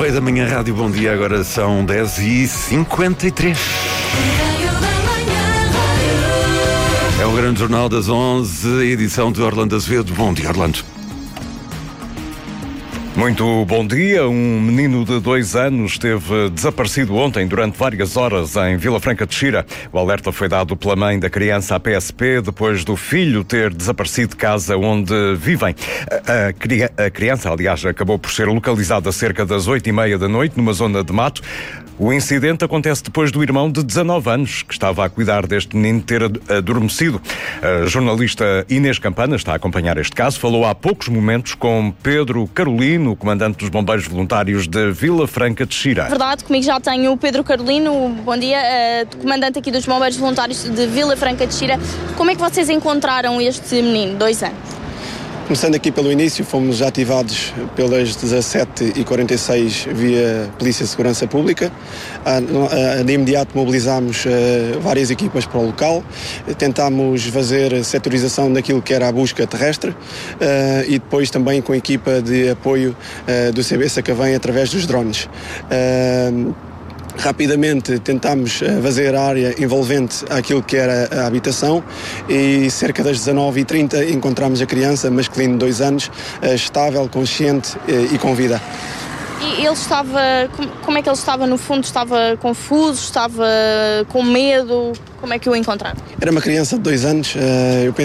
Correio da Manhã Rádio, bom dia, agora são 10h53. É o grande jornal das 11, edição de Orlando Azevedo. Bom dia, Orlando. Muito bom dia. Um menino de 2 anos esteve desaparecido ontem durante várias horas em Vila Franca de Xira. O alerta foi dado pela mãe da criança à PSP depois do filho ter desaparecido de casa onde vivem. A criança, aliás, acabou por ser localizada cerca das 8h30 da noite numa zona de mato. O incidente acontece depois do irmão de 19 anos, que estava a cuidar deste menino, ter adormecido. A jornalista Inês Campana está a acompanhar este caso. Falou há poucos momentos com Pedro Carolino, o comandante dos Bombeiros Voluntários de Vila Franca de Xira. Verdade, comigo já tenho o Pedro Carolino, bom dia, comandante aqui dos Bombeiros Voluntários de Vila Franca de Xira. Como é que vocês encontraram este menino, 2 anos? Começando aqui pelo início, fomos ativados pelas 17h46 via Polícia de Segurança Pública. De imediato mobilizámos várias equipas para o local, tentámos fazer setorização daquilo que era a busca terrestre e depois também com a equipa de apoio do CB Sacavém através dos drones. Rapidamente tentámos fazer a área envolvente àquilo que era a habitação e cerca das 19h30 encontramos a criança, masculino de 2 anos, estável, consciente e com vida. E ele estava, como é que ele estava no fundo? Estava confuso? Estava com medo? Como é que o encontraram? Era uma criança de 2 anos, eu penso